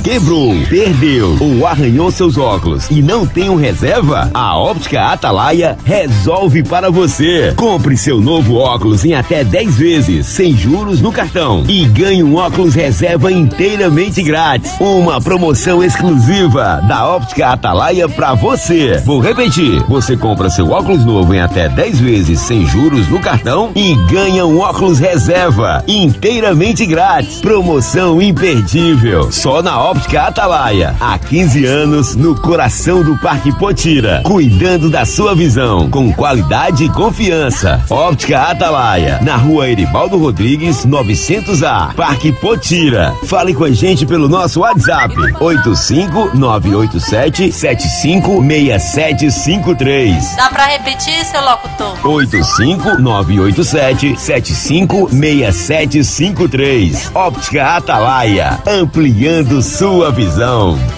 quebrou, perdeu ou arranhou seus óculos e não tem um reserva? A Óptica Atalaia resolve para você. Compre seu novo óculos em até 10 vezes, sem juros no cartão e ganhe um óculos reserva inteiramente grátis. Uma promoção exclusiva da Óptica Atalaia para você. Vou repetir, você compra seu óculos novo em até 10 vezes, sem juros no cartão e ganha um óculos reserva inteiramente grátis. Promoção imperdível, só na Óptica Atalaia. Há 15 anos no coração do Parque Potira, cuidando da sua visão com qualidade e confiança. Óptica Atalaia, na Rua Eribaldo Rodrigues, 900A, Parque Potira. Fale com a gente pelo nosso WhatsApp 85987756753. Dá pra repetir, seu locutor? 85987756753. Óptica Atalaia, ampliando sua visão.